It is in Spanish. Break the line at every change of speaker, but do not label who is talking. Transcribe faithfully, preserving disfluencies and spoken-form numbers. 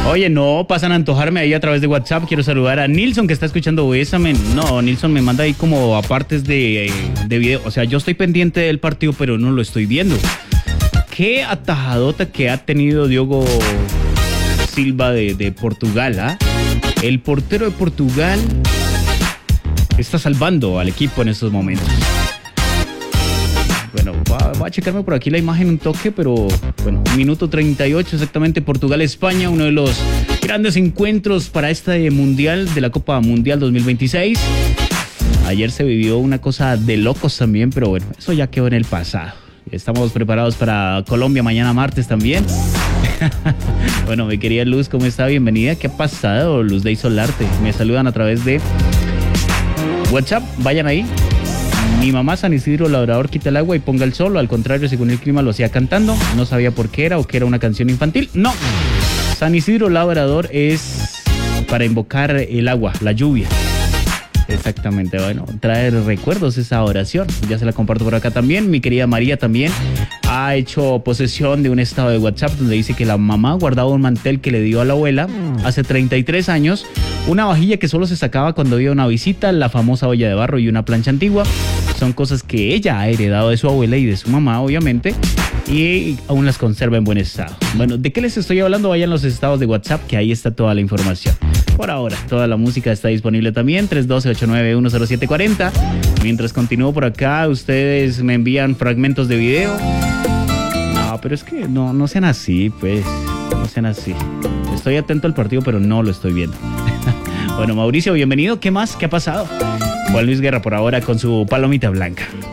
Oye, no, pasan a antojarme ahí a través de WhatsApp. Quiero saludar a Nilson, que está escuchando Bésame. No, Nilson me manda ahí como apartes de, de video. O sea, yo estoy pendiente del partido, pero no lo estoy viendo. Qué atajadota que ha tenido Diogo Silva de, de Portugal, ¿ah? El portero de Portugal está salvando al equipo en estos momentos. Bueno, va, va a checarme por aquí la imagen un toque, pero bueno, minuto treinta y ocho exactamente, Portugal-España, uno de los grandes encuentros para este Mundial de la Copa Mundial dos mil veintiséis. Ayer se vivió una cosa de locos también, pero bueno, eso ya quedó en el pasado. Estamos preparados para Colombia mañana martes también. Bueno, mi querida Luz, ¿cómo está? Bienvenida. ¿Qué ha pasado, Luz de Isolarte? Me saludan a través de WhatsApp, vayan ahí. Mi mamá, San Isidro Labrador, quita el agua y ponga el sol. Al contrario, según el clima lo hacía cantando. No sabía por qué era o que era una canción infantil. No, San Isidro Labrador es para invocar el agua, la lluvia. Exactamente, bueno, trae recuerdos esa oración. Ya se la comparto por acá también. Mi querida María también ha hecho posesión de un estado de WhatsApp donde dice que la mamá guardaba un mantel que le dio a la abuela hace treinta y tres años, una vajilla que solo se sacaba cuando iba a una visita, la famosa olla de barro y una plancha antigua. Son cosas que ella ha heredado de su abuela y de su mamá, obviamente, y aún las conserva en buen estado. Bueno, ¿de qué les estoy hablando? Vayan los estados de WhatsApp, que ahí está toda la información. Por ahora, toda la música está disponible también, tres uno dos, ocho nueve uno cero siete cuatro cero. Mientras continúo por acá, ustedes me envían fragmentos de video. No, pero es que no, no sean así, pues, no sean así. Estoy atento al partido, pero no lo estoy viendo. Bueno, Mauricio, bienvenido. ¿Qué más? ¿Qué ha pasado? Juan Luis Guerra por ahora con su palomita blanca.